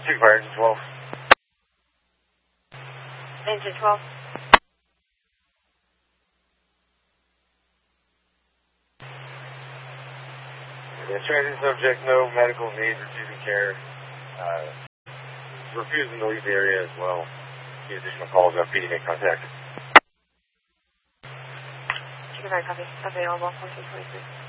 Pursuit fire, engine 12. Engine 12. Yeah, transit subject, no medical needs, refusing care. Refusing to leave the area as well. Any additional calls about PD make contact. Chicken Fire copy. Available, 1423.